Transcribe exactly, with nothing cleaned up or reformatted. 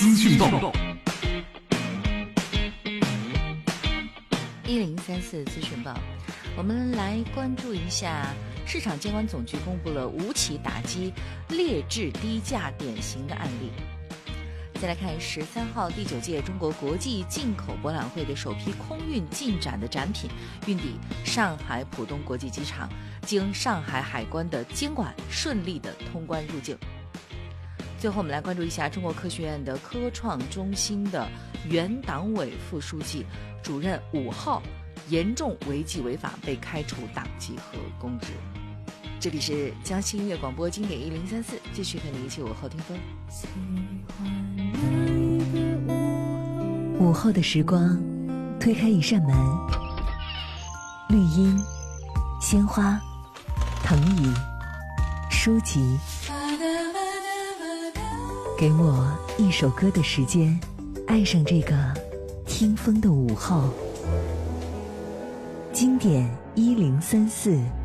资讯报。 一零三四资讯报，我们来关注一下市场监管总局公布了五起打击劣质低价典型的案例。再来看十三号第九届中国国际进口博览会的首批空运进展的展品运抵上海浦东国际机场，经上海海关的监管顺利的通关入境。最后我们来关注一下中国科学院的科创中心的原党委副书记、主任五号严重违纪违法被开除党籍和公职。这里是江西音乐广播经典一零三四，继续和你一起午后听风。 午后的时光，推开一扇门，绿荫、鲜花、藤椅、书籍，给我一首歌的时间，爱上这个听风的午后。经典一零三四。